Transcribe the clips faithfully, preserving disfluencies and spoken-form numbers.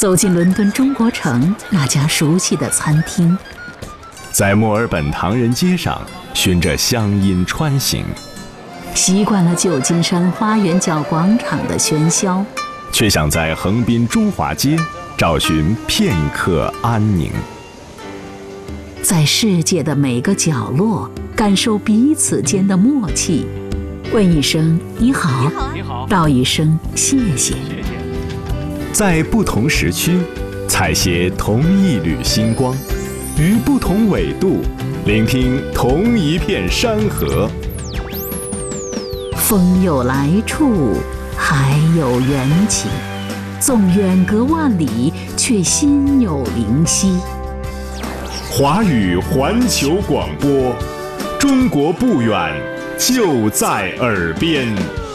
走进伦敦中国城那家熟悉的餐厅， 在墨尔本唐人街上循着乡音穿行， 习惯了旧金山花园角广场的喧嚣， 却想在横滨中华街找寻片刻安宁。 在世界的每个角落感受彼此间的默契，问一声你好， 你好， 道一声谢谢。 在不同时区采撷同一缕星光，于不同纬度聆听同一片山河。 风有来处，海有缘起，纵远隔万里，却心有灵犀。 华语环球广播，中国不远，就在耳边。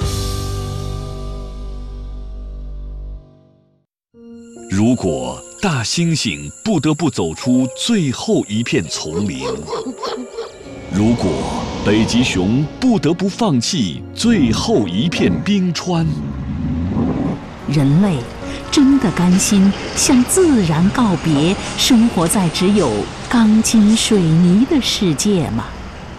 如果大猩猩不得不走出最后一片丛林，如果北极熊不得不放弃最后一片冰川， 人类真的甘心向自然告别，生活在只有钢筋水泥的世界吗？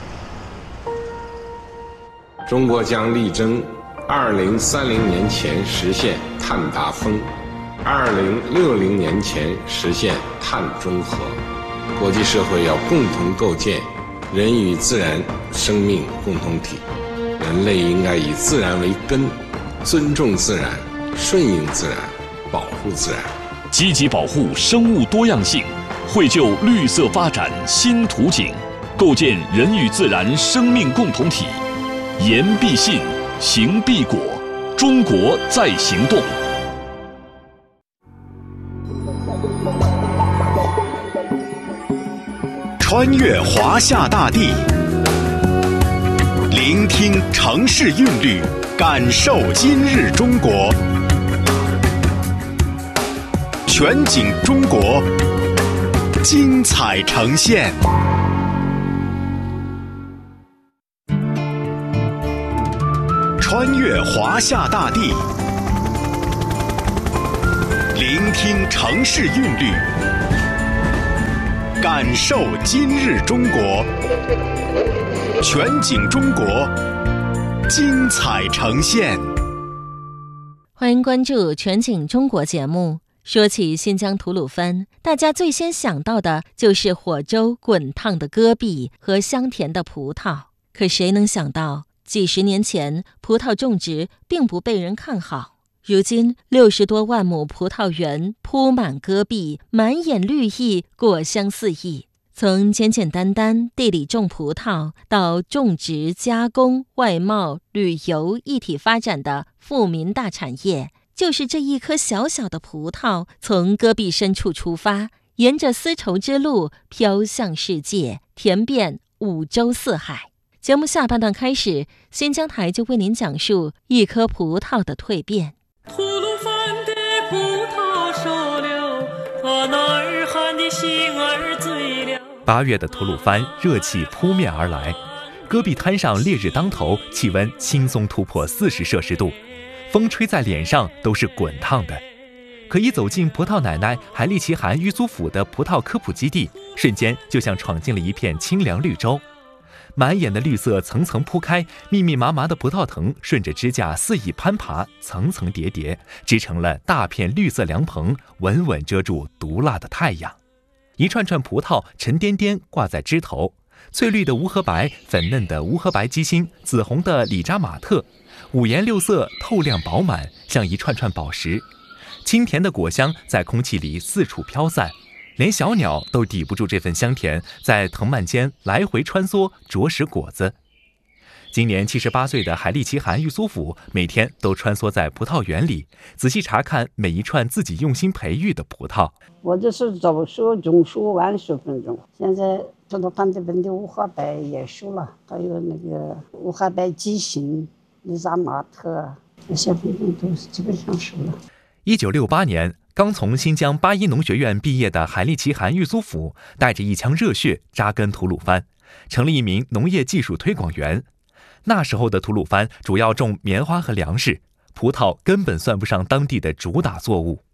中国将力争二零三零年前实现碳达峰，二零六零年前实现碳中和。国际社会要共同构建人与自然生命共同体，人类应该以自然为根，尊重自然，顺应自然，保护自然， 积极保护生物多样性，绘就绿色发展新图景，构建人与自然生命共同体。言必信，行必果，中国在行动。 穿越华夏大地，聆听城市韵律，感受今日中国。全景中国，精彩呈现。穿越华夏大地，聆听城市韵律，感受今日中国。全景中国，精彩呈现。 欢迎关注全景中国节目。说起新疆吐鲁番，大家最先想到的就是火粥、滚烫的戈壁和香甜的葡萄。可谁能想到，几十年前，葡萄种植并不被人看好。如今，六十多万亩葡萄园铺满戈壁，满眼绿意，果香四溢。从简简单单地里种葡萄，到种植、加工、外贸、旅游一体发展的富民大产业，就是这一颗小小的葡萄，从戈壁深处出发，沿着丝绸之路飘向世界，甜遍五洲四海。节目下半段开始，新疆台就为您讲述一颗葡萄的蜕变。 吐鲁番的葡萄熟了，他那儿喊的心儿醉了。 八月的吐鲁番热气扑面而来，戈壁滩上烈日当头，气温轻松突破四十摄氏度，风吹在脸上都是滚烫的。可一走进葡萄奶奶海利奇汗玉苏府的葡萄科普基地，瞬间就像闯进了一片清凉绿洲。满眼的绿色层层铺开，密密麻麻的葡萄藤顺着支架肆意攀爬，层层叠叠，织成了大片绿色凉棚，稳稳遮住毒辣的太阳。一串串葡萄沉甸甸挂在枝头，翠绿的无核白，粉嫩的无核白鸡心，紫红的里扎马特，五颜六色，透亮饱满，像一串串宝石。清甜的果香在空气里四处飘散，连小鸟都抵不住这份香甜，在藤蔓间来回穿梭，啄食果子。今年七十八岁的海利奇汗玉苏府每天都穿梭在葡萄园里，仔细查看每一串自己用心培育的葡萄。 我这是早熟、中熟、晚熟分种。现在吐鲁番这边的无核白也熟了，还有那个无核白鸡心、里扎马特，这些分种都是基本上熟了。 一九六八年，刚从新疆八一农学院毕业的海利奇汗玉苏府，带着一腔热血扎根吐鲁番，成了一名农业技术推广员。那时候的吐鲁番主要种棉花和粮食，葡萄根本算不上当地的主打作物。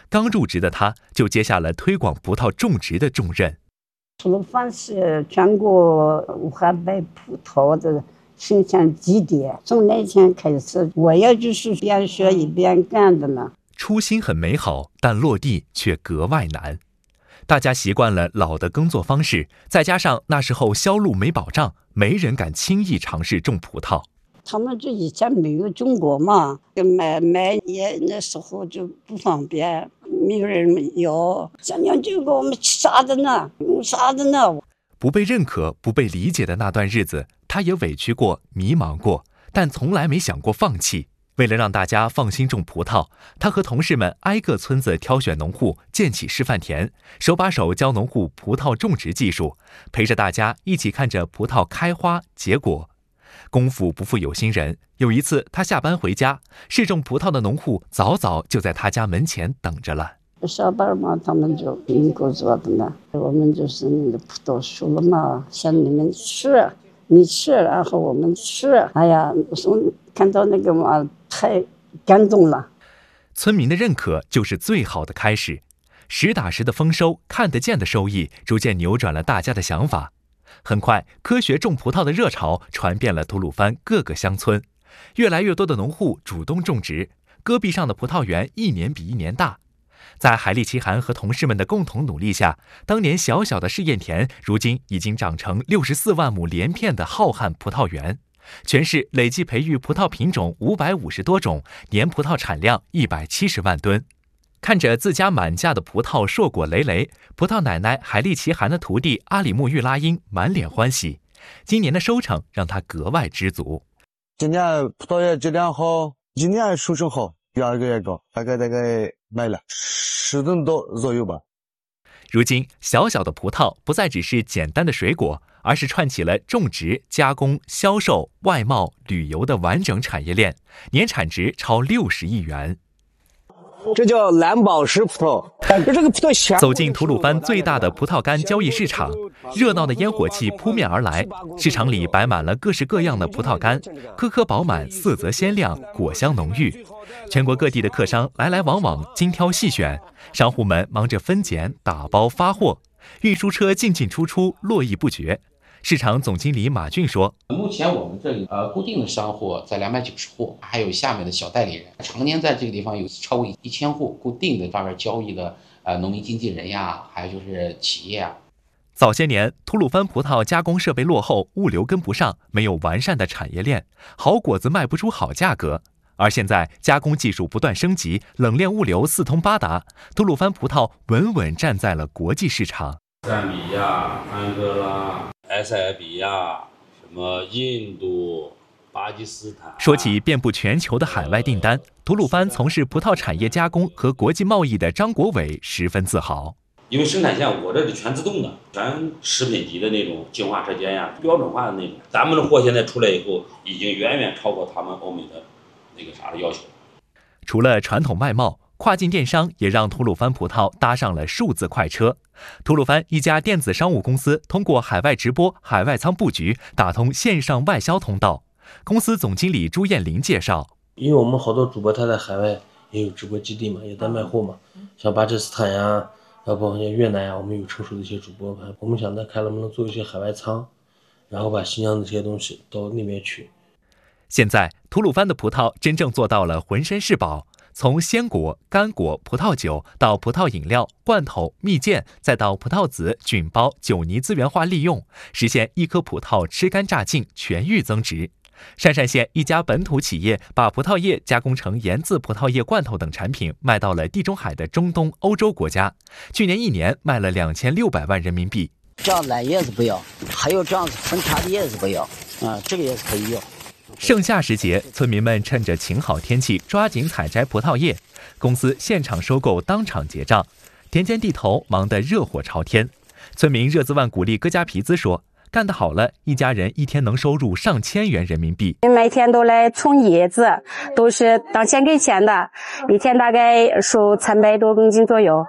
刚入职的他就接下了推广葡萄种植的重任。 吐鲁番是全国无花白葡萄的生产基地，从那天开始，我也就是边学一边干的呢。 初心很美好，但落地却格外难。大家习惯了老的耕作方式，再加上那时候销路没保障，没人敢轻易尝试种葡萄。 他们这以前没有种过嘛，买买也那时候就不方便，没有人要。想想这个我们吃啥的呢？用啥的呢？ 不被认可、不被理解的那段日子，他也委屈过、迷茫过，但从来没想过放弃。为了让大家放心种葡萄，他和同事们挨个村子挑选农户，建起示范田，手把手教农户葡萄种植技术，陪着大家一起看着葡萄开花结果。功夫不负有心人，有一次他下班回家，试种葡萄的农户早早就在他家门前等着了。 上班嘛，他们就能够做的呢。我们就是那个葡萄熟了嘛，向你们吃，你吃，然后我们吃。哎呀，看到那个嘛，太感动了。 村民的认可就是最好的开始，实打实的丰收，看得见的收益，逐渐扭转了大家的想法。很快，科学种葡萄的热潮传遍了吐鲁番各个乡村，越来越多的农户主动种植，戈壁上的葡萄园一年比一年大。在海利奇汗和同事们的共同努力下，当年小小的试验田，如今已经长成六十四万亩连片的浩瀚葡萄园。全市累计培育葡萄品种五百五十多种，年葡萄产量一百七十万吨。看着自家满架的葡萄硕果累累，葡萄奶奶海利奇汗的徒弟阿里木玉拉英满脸欢喜。今年的收成让他格外知足。 今年葡萄叶质量好，一年收成好，第二个也高，大概大概卖了十吨多左右吧。 如今，小小的葡萄不再只是简单的水果，而是串起了种植、加工、销售、外贸、旅游的完整产业链，年产值超六十亿元。 这叫蓝宝石葡萄，这个葡萄香。 走进吐鲁番最大的葡萄干交易市场，热闹的烟火气扑面而来。市场里摆满了各式各样的葡萄干，颗颗饱满，色泽鲜亮，果香浓郁。全国各地的客商来来往往，精挑细选，商户们忙着分拣、打包、发货，运输车进进出出，络绎不绝。市场总经理马俊说：“ 目前我们这里呃固定的商户在两百九十户，还有下面的小代理人，常年在这个地方有超过一千户固定的上面交易的呃农民经纪人呀，还有就是企业啊。” 早些年，吐鲁番葡萄加工设备落后，物流跟不上，没有完善的产业链，好果子卖不出好价格。而现在，加工技术不断升级，冷链物流四通八达，吐鲁番葡萄稳稳站在了国际市场。 赞比亚、安哥拉、埃塞比亚、什么印度、巴基斯坦。 说起遍布全球的海外订单，吐鲁番从事葡萄产业加工和国际贸易的张国伟十分自豪。 因为生产线我这是全自动的，全食品级的那种净化车间呀，标准化的那种。咱们的货现在出来以后，已经远远超过他们欧美的那个啥的要求。 除了传统外贸，跨境电商也让吐鲁番葡萄搭上了数字快车。吐鲁番一家电子商务公司通过海外直播、海外仓布局，打通线上外销通道。公司总经理朱艳玲介绍：“ 因为我们好多主播他在海外也有直播基地嘛，也在卖货嘛，像巴基斯坦呀，包括像越南呀，我们有成熟的一些主播，我们想再看能不能做一些海外仓，然后把新疆的这些东西到那边去。” 现在，吐鲁番的葡萄真正做到了浑身是宝。从鲜果、干果、葡萄酒到葡萄饮料、罐头、蜜饯，再到葡萄籽、菌包、酒泥资源化利用，实现一颗葡萄吃干榨净，全域增值。鄯善县一家本土企业把葡萄叶加工成盐渍葡萄叶罐头等产品，卖到了地中海的中东、欧洲国家。去年一年卖了两千六百万人民币。 这样烂叶子不要，还有这样子分叉的叶子不要，啊，这个叶子可以要。 盛夏时节，村民们趁着晴好天气，抓紧采摘葡萄叶。公司现场收购，当场结账，田间地头忙得热火朝天。村民热兹万古丽戈加皮兹说：“干得好了，一家人一天能收入上千元人民币。 每天都来冲叶子，都是当钱给钱的，一天大概收三百多公斤左右。”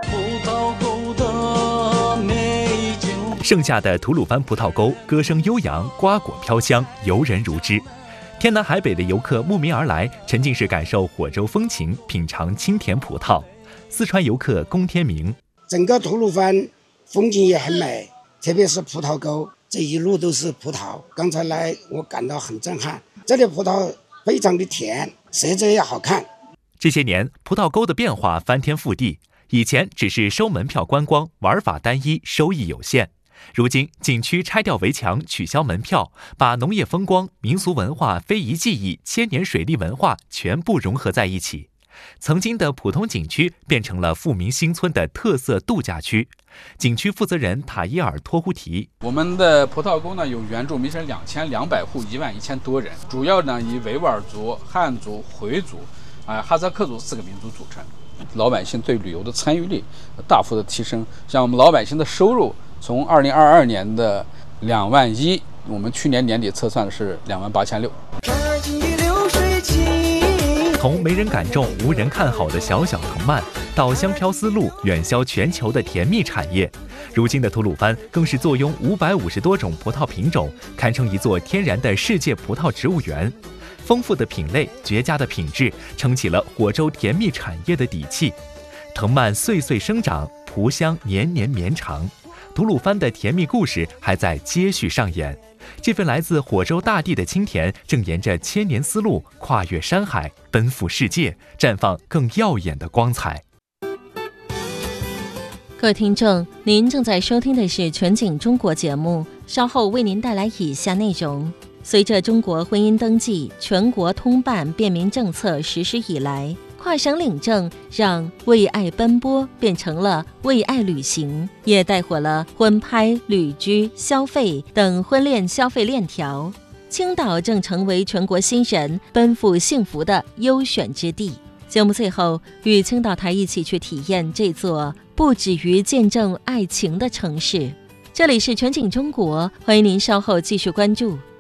盛夏的吐鲁番葡萄沟，歌声悠扬，瓜果飘香，游人如织。天南海北的游客慕名而来，沉浸式感受火州风情，品尝清甜葡萄。 四川游客龚天明。 整个吐鲁番风景也很美，特别是葡萄沟，这一路都是葡萄。刚才来我感到很震撼，这里葡萄非常的甜，色泽也好看。 这些年，葡萄沟的变化翻天覆地，以前只是收门票观光，玩法单一，收益有限。如今，景区拆掉围墙，取消门票，把农业风光、民俗文化、非遗技艺、千年水利文化全部融合在一起。曾经的普通景区变成了富民新村的特色度假区。景区负责人塔伊尔托呼提： 我们的葡萄沟呢有原住民是两千两百户，一万一千多人，主要呢以维吾尔族、汉族、回族、啊哈萨克族四个民族组成。老百姓对旅游的参与率大幅的提升，像我们老百姓的收入从二零二二年的两万一，我们去年年底测算的是两万八千六。 从没人敢种、无人看好的小小藤蔓，到香飘丝路远销全球的甜蜜产业，如今的吐鲁番更是坐拥五百五十多种葡萄品种，堪称一座天然的世界葡萄植物园。丰富的品类、绝佳的品质，撑起了火州甜蜜产业的底气。藤蔓岁岁生长，葡香年年绵长。吐鲁番的甜蜜故事还在接续上演。这份来自火州大地的清甜，正沿着千年丝路跨越山海，奔赴世界，绽放更耀眼的光彩。 各位听众，您正在收听的是全景中国节目，稍后为您带来以下内容。随着中国婚姻登记全国通办便民政策实施以来，跨省领证让为爱奔波变成了为爱旅行，也带火了婚拍、旅居、消费等婚恋消费链条。青岛正成为全国新人奔赴幸福的优选之地。节目最后，与青岛台一起去体验这座不止于见证爱情的城市。这里是全景中国，欢迎您稍后继续关注。